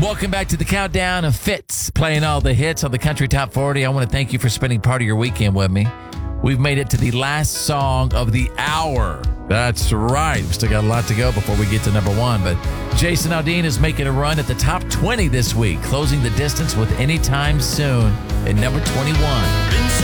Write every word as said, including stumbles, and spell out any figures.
Welcome back to the Countdown of Fitz, playing all the hits on the Country Top forty. I want to thank you for spending part of your weekend with me. We've made it to the last song of the hour. That's right. We've still got a lot to go before we get to number one, but Jason Aldean is making a run at the top twenty this week, closing the distance with Anytime Soon at number twenty-one.